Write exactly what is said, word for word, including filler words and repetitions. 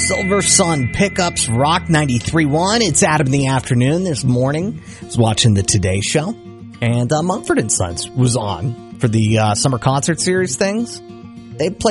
Silver Sun Pickups Rock ninety-three point one. It's Adam in the afternoon this morning. I was watching the Today Show, and uh, Mumford and Sons was on for the uh, summer concert series things. They played